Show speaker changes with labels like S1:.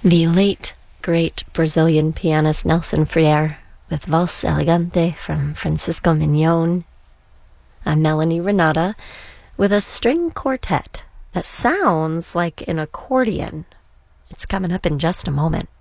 S1: The late, great Brazilian pianist Nelson Freire with Valse Elegante from Francisco Mignon. I'm Melanie Renata with a string quartet that sounds like an accordion. It's coming up in just a moment.